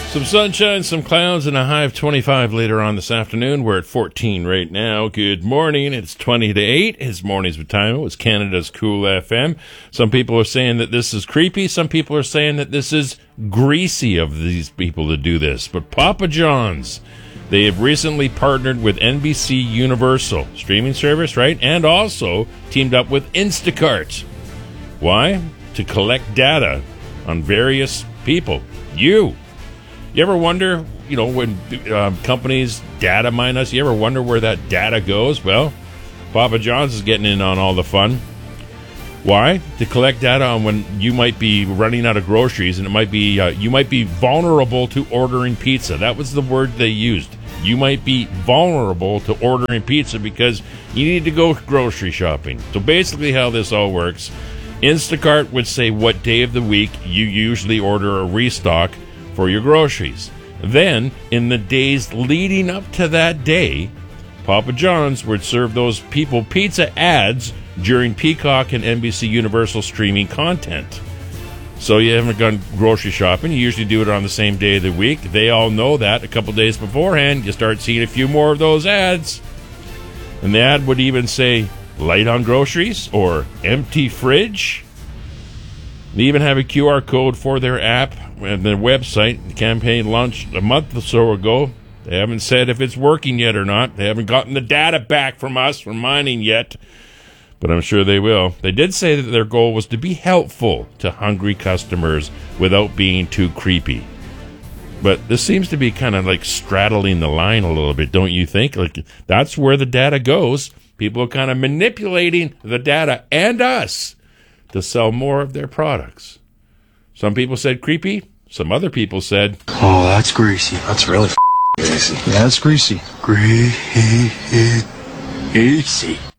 Some sunshine, some clouds, and a high of 25 later on this afternoon. We're at 14 right now. Good morning. It's 20 to 8. It's Mornings with Timo. It's Canada's Cool FM. Some people are saying that this is creepy. Some people are saying that this is greasy of these people to do this. But Papa John's, they have recently partnered with NBC Universal streaming service, right? And also teamed up with Instacart. Why? To collect data on various people. You ever wonder, when companies data mine us, you ever wonder where that data goes? Well, Papa John's is getting in on all the fun. Why? To collect data on when you might be running out of groceries, and it might be you might be vulnerable to ordering pizza. That was the word they used. You might be vulnerable to ordering pizza because you need to go grocery shopping. So basically how this all works, Instacart would say what day of the week you usually order a restock for your groceries. Then, in the days leading up to that day, Papa John's would serve those people pizza ads during Peacock and NBC Universal streaming content. So you haven't gone grocery shopping, you usually do it on the same day of the week. They all know that a couple days beforehand, you start seeing a few more of those ads. And the ad would even say, light on groceries or empty fridge. They even have a QR code for their app and their website. The campaign launched a month or so ago. They haven't said if it's working yet or not. They haven't gotten the data back from us from mining yet, but I'm sure they will. They did say that their goal was to be helpful to hungry customers without being too creepy. But this seems to be kind of like straddling the line a little bit, don't you think? Like, that's where the data goes. People are kind of manipulating the data and us to sell more of their products. Some people said creepy. Some other people said, oh, that's greasy. That's really greasy. Yeah, that's greasy. Greasy.